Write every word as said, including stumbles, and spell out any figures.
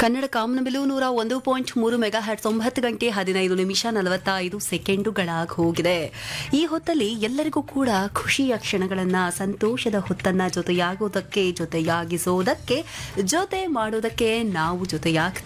ಕನ್ನಡ ಕಾಮನಬಿಲು ನೂರ ಒಂದು ಪಾಯಿಂಟ್ ಮೂರು ಮೆಗಾ ಹ್ಯಾಟ್ಸ್ ಒಂಬತ್ತು ಗಂಟೆ ಹದಿನೈದು ನಿಮಿಷ ನಲವತ್ತೈದು ಸೆಕೆಂಡುಗಳಾಗಿ ಹೋಗಿದೆ. ಈ ಹೊತ್ತಲ್ಲಿ ಎಲ್ಲರಿಗೂ ಕೂಡ ಖುಷಿಯ ಕ್ಷಣಗಳನ್ನ, ಸಂತೋಷದ ಹೊತ್ತನ್ನ ಜೊತೆಯಾಗೋದಕ್ಕೆ, ಜೊತೆಯಾಗಿಸೋದಕ್ಕೆ, ಜೊತೆ ಮಾಡೋದಕ್ಕೆ ನಾವು ಜೊತೆಯಾಗ್ತಾ